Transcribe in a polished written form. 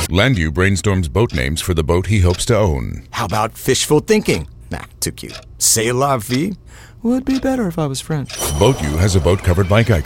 Landu brainstorms boat names for the boat he hopes to own. How about fishful thinking? Nah, too cute. C'est la vie would be better if I was French. Boat U has a boat covered by Geico.